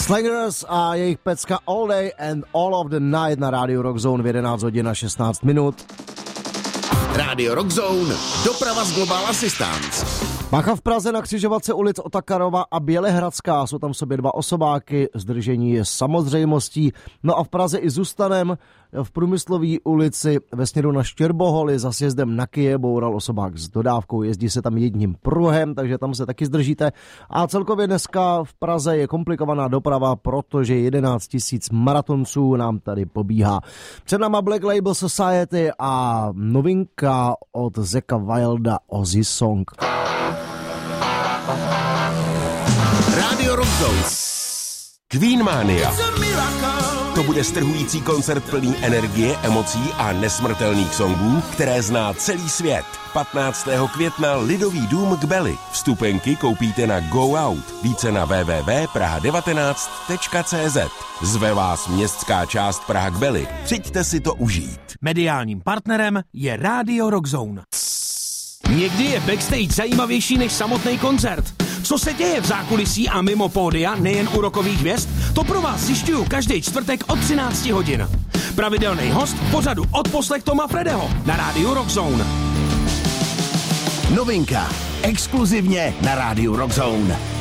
Slangers a jejich pecka All Day and All of the Night na rádiu Rock Zone v 11 hodin a 16 minut. Rádio Rock Zone, doprava z Global Assistance. Bacha v Praze na křižovatce ulic Otakarova a Bělehradská, jsou tam v sobě dva osobáky, zdržení je samozřejmostí. No a v Praze i zůstanem v Průmyslové ulici ve směru na Štěrboholy za sjezdem na Kyje boural osobák s dodávkou, jezdí se tam jedním pruhem, takže tam se taky zdržíte. A celkově dneska v Praze je komplikovaná doprava, protože 11 000 maratonců nám tady pobíhá. Před náma Black Label Society a novinka od Zeka Wilda Ozzy Song. Rádio Rock Zone. Queen Mania. To bude strhující koncert plný energie, emocí a nesmrtelných songů, které zná celý svět. 15. května Lidový dům k Beli. Vstupenky koupíte na Go Out. Více na www.praha19.cz. Zve vás městská část Praha k Beli. Přijďte si to užít. Mediálním partnerem je Rádio Rock Zone. Někdy je backstage zajímavější než samotný koncert. Co se děje v zákulisí a mimo pódia, nejen u rockových hvězd, to pro vás zjišťuju každý čtvrtek od 13 hodin. Pravidelný host v pořadu Odposlech Toma Fredeho na rádiu Rock Zone. Novinka. Exkluzivně na rádiu Rock Zone.